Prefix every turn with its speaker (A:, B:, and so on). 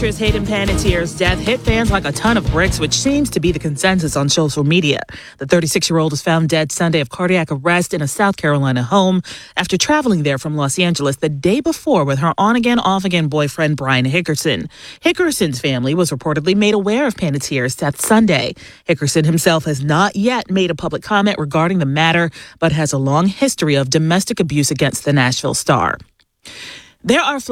A: Actress Hayden Panettiere's death hit fans like a ton of bricks, which seems to be the consensus on social media. The 36-year-old was found dead Sunday of cardiac arrest in a South Carolina home after traveling there from Los Angeles the day before with her on-again, off-again boyfriend, Brian Hickerson. Hickerson's family was reportedly made aware of Panettiere's death Sunday. Hickerson himself has not yet made a public comment regarding the matter, but has a long history of domestic abuse against the Nashville star. There are